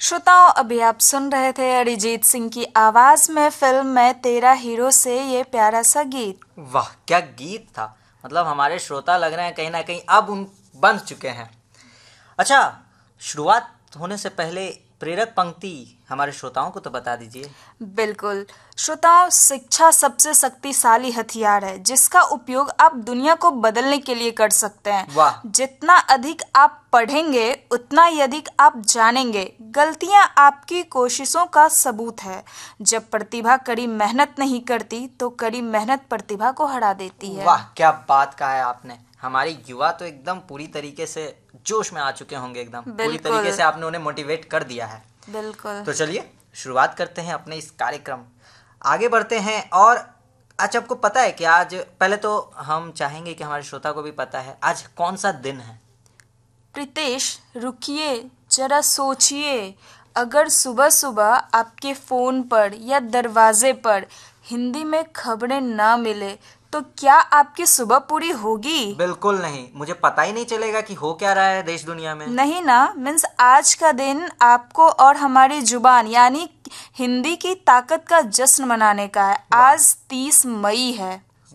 श्रोताओं, अभी आप सुन रहे थे अरिजीत सिंह की आवाज में फिल्म में तेरा हीरो से ये प्यारा सा गीत। वाह क्या गीत था। मतलब हमारे श्रोता लग रहे हैं कहीं ना कहीं अब उन बन चुके हैं। अच्छा, शुरुआत होने से पहले प्रेरक पंक्ति हमारे श्रोताओं को तो बता दीजिए। बिल्कुल श्रोताओं, शिक्षा सबसे शक्तिशाली हथियार है जिसका उपयोग आप दुनिया को बदलने के लिए कर सकते हैं। वाह। जितना अधिक आप पढ़ेंगे उतना ही अधिक आप जानेंगे। गलतियां आपकी कोशिशों का सबूत है। जब प्रतिभा कड़ी मेहनत नहीं करती तो कड़ी मेहनत प्रतिभा को हरा देती है। वाह क्या बात कहा है आपने। हमारे युवा तो एकदम पूरी तरीके से जोश में आ चुके होंगे, एकदम पूरी तरीके से आपने उन्हें मोटिवेट कर दिया है। बिल्कुल। तो चलिए शुरुआत करते हैं अपने इस कार्यक्रम, आगे बढ़ते हैं। और अच्छा, आपको पता है कि आज, पहले तो हम चाहेंगे कि हमारे श्रोता को भी पता है आज कौन सा दिन है। प्रीतेश, रुकिए जरा सोचिए। अगर सुबह सुबह आपके फोन पर या दरवाजे पर हिंदी में खबरें ना मिले तो क्या आपकी सुबह पूरी होगी? बिल्कुल नहीं, मुझे पता ही नहीं चलेगा कि हो क्या रहा है देश दुनिया में। नहीं ना। मीन्स आज का दिन आपको और हमारी जुबान यानी हिंदी की ताकत का जश्न मनाने का है। आज 30 मई है।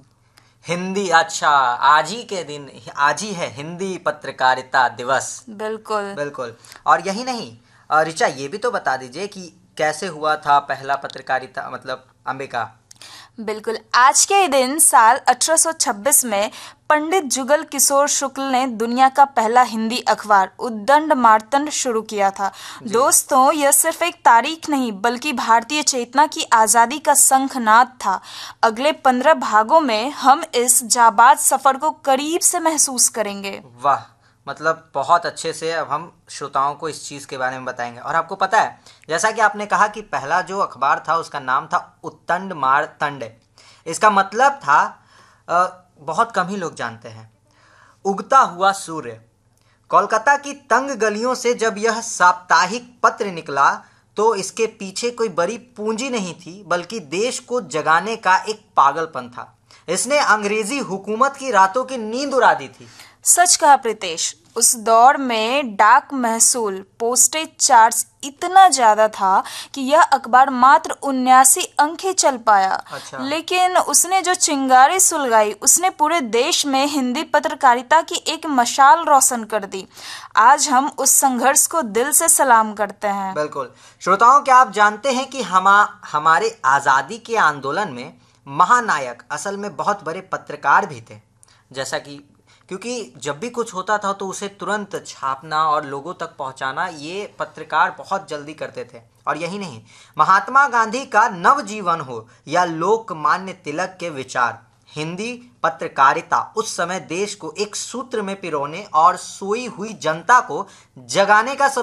हिंदी, अच्छा, आज ही के दिन, आज ही है हिंदी पत्रकारिता दिवस। बिल्कुल बिल्कुल। और यही नहीं, ऋचा ये भी तो बता दीजिए कि कैसे हुआ था पहला पत्रकारिता, मतलब अंबिका। बिल्कुल, आज के दिन साल 1826 में पंडित जुगल किशोर शुक्ल ने दुनिया का पहला हिंदी अखबार उद्दंड मार्तंड शुरू किया था। दोस्तों, यह सिर्फ एक तारीख नहीं बल्कि भारतीय चेतना की आजादी का शंखनाद था। अगले 15 भागों में हम इस जाबाज सफर को करीब से महसूस करेंगे। वाह, मतलब बहुत अच्छे से अब हम श्रोताओं को इस चीज़ के बारे में बताएंगे। और आपको पता है, जैसा कि आपने कहा कि पहला जो अखबार था उसका नाम था उत्तंड मार्तंड। इसका मतलब था, बहुत कम ही लोग जानते हैं, उगता हुआ सूर्य। कोलकाता की तंग गलियों से जब यह साप्ताहिक पत्र निकला तो इसके पीछे कोई बड़ी पूंजी नहीं थी बल्कि देश को जगाने का एक पागलपन था। इसने अंग्रेजी हुकूमत की रातों की नींद उड़ा दी थी। सच कहा प्रीतेश। उस दौर में डाक महसूल, पोस्टेज चार्ज इतना ज्यादा था कि यह अखबार मात्र 79 अंक ही चल पाया। अच्छा। लेकिन उसने जो चिंगारी सुलगाई उसने पूरे देश में हिंदी पत्रकारिता की एक मशाल रोशन कर दी। आज हम उस संघर्ष को दिल से सलाम करते हैं। बिल्कुल। श्रोताओं, क्या आप जानते हैं कि हमारे आज़ादी के आंदोलन में महानायक असल में बहुत बड़े पत्रकार भी थे। जैसा कि क्योंकि जब भी कुछ होता था तो उसे तुरंत छापना और लोगों तक पहुंचाना ये पत्रकार बहुत जल्दी करते थे। और यही नहीं, महात्मा गांधी का नवजीवन हो या लोकमान्य तिलक के विचार, हिंदी पत्रकारिता उस समय देश को एक सूत्र में पिरोने और सोई हुई जनता को जगाने का